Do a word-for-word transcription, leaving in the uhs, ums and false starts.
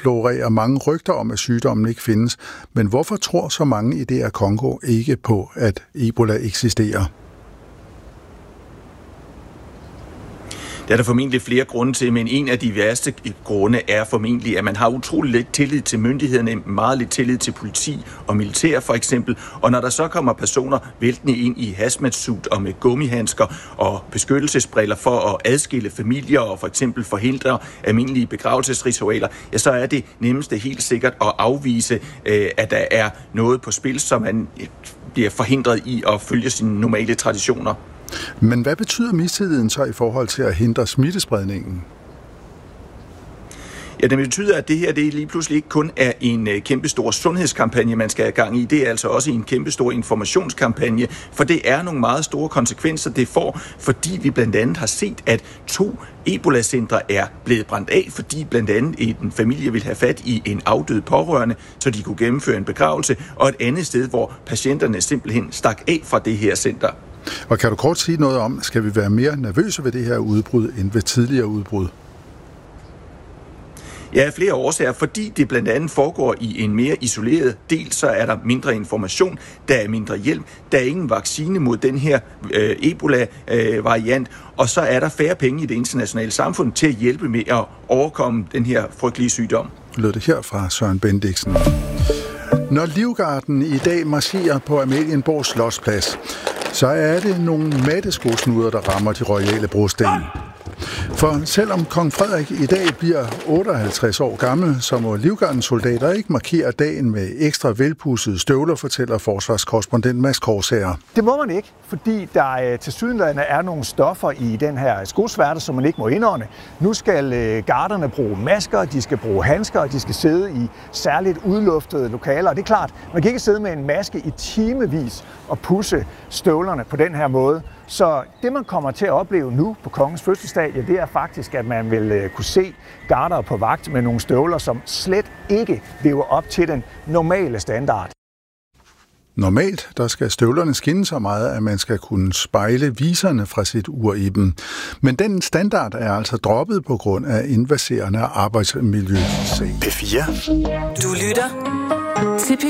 florerer mange rygter om, at sygdommen ikke findes. Men hvorfor tror så mange i D R Congo ikke på, at Ebola eksisterer? Der er der formentlig flere grunde til, men en af de værste grunde er formentlig, at man har utrolig lidt tillid til myndighederne, meget lidt tillid til politi og militær for eksempel. Og når der så kommer personer væltende ind i hazmat-suit og med gummihandsker og beskyttelsesbriller for at adskille familier og for eksempel forhindre almindelige begravelsesritualer, ja, så er det nemmeste helt sikkert at afvise, at der er noget på spil, som man bliver forhindret i at følge sine normale traditioner. Men hvad betyder mistilliden så i forhold til at hindre smittespredningen? Ja, det betyder, at det her det lige pludselig ikke kun er en kæmpestor sundhedskampagne, man skal have gang i. Det er altså også en kæmpestor informationskampagne, for det er nogle meget store konsekvenser, det får, fordi vi blandt andet har set, at to Ebola-centre er blevet brændt af, fordi blandt andet en familie vil have fat i en afdød pårørende, så de kunne gennemføre en begravelse, og et andet sted, hvor patienterne simpelthen stak af fra det her center. Og kan du kort sige noget om, skal vi være mere nervøse ved det her udbrud end ved tidligere udbrud? Ja, flere årsager, fordi det blandt andet foregår i en mere isoleret del, så er der mindre information, der er mindre hjælp, der er ingen vaccine mod den her øh, Ebola-variant, øh, og så er der færre penge i det internationale samfund til at hjælpe med at overkomme den her frygtelige sygdom. Lød det her fra Søren Bendiksen. Når Livgarden i dag marcherer på Amalienborg Slotsplads, så er det nogle matteskosnuder, der rammer de royale brosten. For selvom kong Frederik i dag bliver otteoghalvtreds år gammel, så må Livgardens soldater ikke markere dagen med ekstra velpudsede støvler, fortæller forsvarskorrespondent Mads Korsager. Det må man ikke, fordi der tilsyneladende er nogle stoffer i den her skosværte, som man ikke må indånde. Nu skal garderne bruge masker, de skal bruge handsker, og de skal sidde i særligt udluftede lokaler. Og det er klart, man kan ikke sidde med en maske i timevis og pudse støvlerne på den her måde. Så det, man kommer til at opleve nu på kongens fødselsdag, ja, det er faktisk, at man vil kunne se garder på vagt med nogle støvler, som slet ikke lever op til den normale standard. Normalt, der skal støvlerne skinne så meget, at man skal kunne spejle viserne fra sit ur i dem. Men den standard er altså droppet på grund af invaserende arbejdsmiljøsag. P fire. Du lytter til P